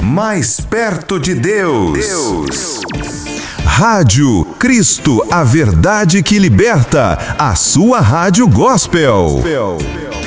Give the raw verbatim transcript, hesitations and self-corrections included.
Mais perto de Deus. Deus. Rádio Cristo, a verdade que liberta. A sua rádio gospel.